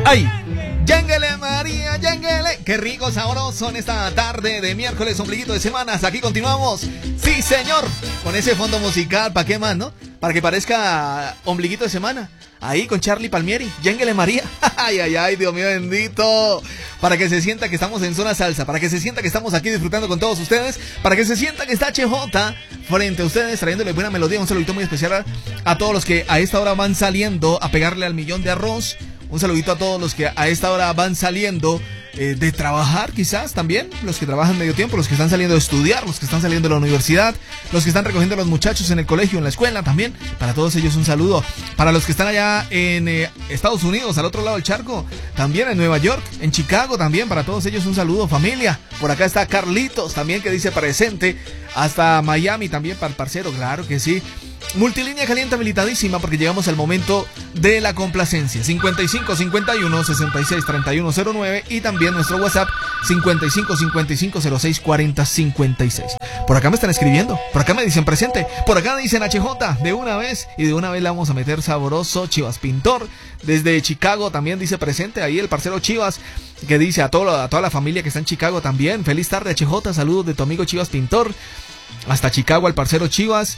¡Ay! ¡Yénguele, María, yénguele! ¡Qué rico, sabroso en esta tarde de miércoles, ombliguito de semanas! Aquí continuamos. ¡Sí, señor! Con ese fondo musical, ¿para qué más, no? Para que parezca ombliguito de semana. Ahí con Charlie Palmieri. ¡Yénguele, María! ¡Ay, ay, ay, Dios mío bendito! Para que se sienta que estamos en zona salsa. Para que se sienta que estamos aquí disfrutando con todos ustedes. Para que se sienta que está HJ frente a ustedes trayéndole buena melodía. Un saludito muy especial a todos los que a esta hora van saliendo a pegarle al millón de arroz. Un saludito a todos los que a esta hora van saliendo de trabajar, quizás también, los que trabajan medio tiempo, los que están saliendo de estudiar, los que están saliendo de la universidad, los que están recogiendo a los muchachos en el colegio, en la escuela también. Para todos ellos un saludo. Para los que están allá en Estados Unidos, al otro lado del charco, también en Nueva York, en Chicago también, para todos ellos un saludo, familia. Por acá está Carlitos también, que dice presente. Hasta Miami también para el parcero, claro que sí. Multilínea caliente habilitadísima porque llegamos al momento de la complacencia. 55 51 66 31 09 y también nuestro WhatsApp 55 55 06 40 56. Por acá me están escribiendo, por acá me dicen presente, por acá dicen HJ de una vez y de una vez la vamos a meter sabroso. Chivas Pintor desde Chicago también dice presente, ahí el parcero Chivas que dice a toda la familia que está en Chicago también. Feliz tarde HJ, saludos de tu amigo Chivas Pintor. Hasta Chicago al parcero Chivas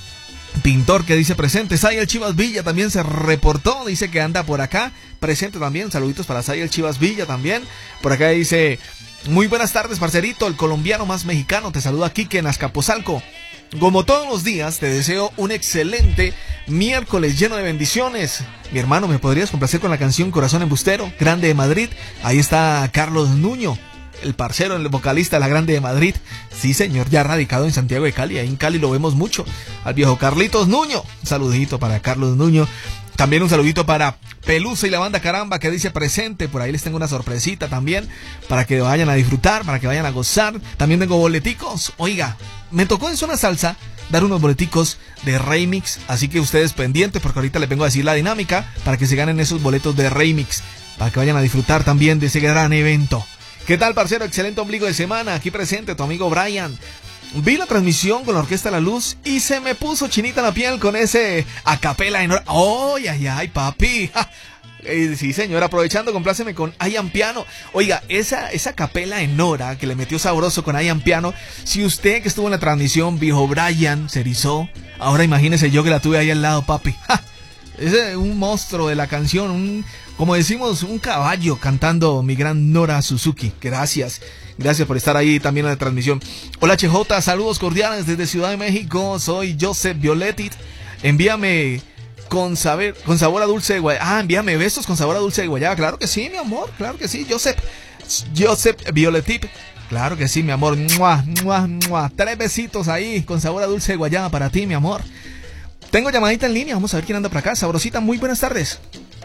Pintor que dice presente. Sayel Chivas Villa también se reportó, dice que anda por acá presente también. Saluditos para Sayel Chivas Villa también. Por acá dice muy buenas tardes parcerito, el colombiano más mexicano te saluda Quique en Azcapotzalco. Como todos los días te deseo un excelente miércoles lleno de bendiciones. Mi hermano, ¿me podrías complacer con la canción Corazón Embustero, Grande de Madrid? Ahí está Carlos Nuño, el parcero, el vocalista de la Grande de Madrid. Sí, señor, ya radicado en Santiago de Cali. Ahí en Cali lo vemos mucho. Al viejo Carlitos Nuño. Un saludito para Carlos Nuño. También un saludito para Pelusa y la banda Caramba que dice presente. Por ahí les tengo una sorpresita también para que vayan a disfrutar, para que vayan a gozar. También tengo boleticos. Oiga, me tocó en Zona Salsa dar unos boleticos de Remix. Así que ustedes pendientes porque ahorita les vengo a decir la dinámica para que se ganen esos boletos de Remix. Para que vayan a disfrutar también de ese gran evento. ¿Qué tal, parcero? Excelente ombligo de semana. Aquí presente tu amigo Brian. Vi la transmisión con la Orquesta La Luz y se me puso chinita la piel con ese acapela enorme. ¡Oh, ay, ay, papi! Sí, señor, aprovechando, compláceme con Ian Piano. Oiga, esa capela en hora que le metió sabroso con Ian Piano. Si usted que estuvo en la transmisión viejo Brian se erizó, ahora imagínese yo que la tuve ahí al lado, papi. ¡Ja! Es un monstruo de la canción, como decimos, un caballo cantando mi gran Nora Suzuki. Gracias por estar ahí también en la transmisión. Hola HJ, saludos cordiales desde Ciudad de México. Soy Joseph Violetit. Envíame con sabor a dulce de guayaba. Envíame besos con sabor a dulce de guayaba. Claro que sí, mi amor, claro que sí. Joseph Violetit. Claro que sí, mi amor. ¡Mua, mua, mua! 3 besitos ahí con sabor a dulce de guayaba para ti, mi amor. Tengo llamadita en línea, vamos a ver quién anda por acá. Sabrosita, muy buenas tardes.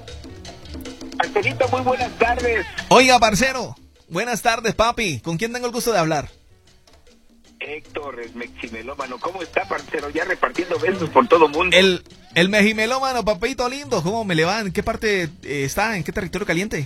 Parcerito, muy buenas tardes. Oiga, parcero, buenas tardes, papi. ¿Con quién tengo el gusto de hablar? Héctor, el meximelómano. ¿Cómo está, parcero? Ya repartiendo besos por todo mundo. El meximelómano, papito lindo. ¿Cómo me le va? ¿En qué parte está? ¿En qué territorio caliente?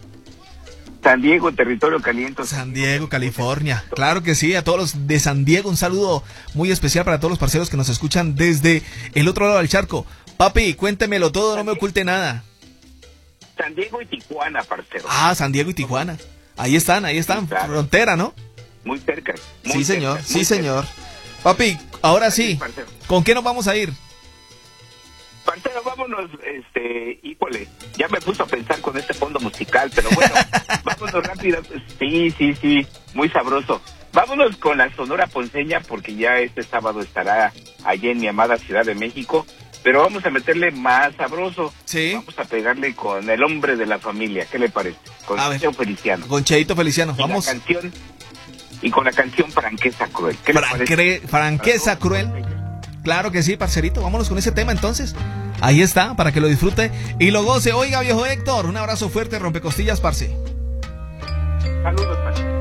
San Diego, territorio caliente. San Diego, California. Claro que sí, a todos los de San Diego, un saludo muy especial para todos los parceros que nos escuchan desde el otro lado del charco. Papi, cuéntemelo todo, no me oculte nada. San Diego y Tijuana, parcero. San Diego y Tijuana. Ahí están, claro. Frontera, ¿no? Muy cerca. Sí, señor, sí, señor. Papi, ahora sí, ¿con qué nos vamos a ir? Parcero, vámonos, híjole, ya me puso a pensar con este fondo musical, pero bueno, vámonos rápido. Sí, muy sabroso. Vámonos con la Sonora Ponceña, porque ya este sábado estará allí en mi amada Ciudad de México, pero vamos a meterle más sabroso. Sí. Vamos a pegarle con el hombre de la familia, ¿qué le parece? Con Cheito Feliciano. Con Cheito Feliciano, vamos. Y con la canción Franqueza Cruel. ¿Qué le parece? Franqueza Cruel. Claro que sí, parcerito, vámonos con ese tema entonces. Ahí está, para que lo disfrute y lo goce. Oiga, viejo Héctor, un abrazo fuerte, rompecostillas, parce. Saludos, parce.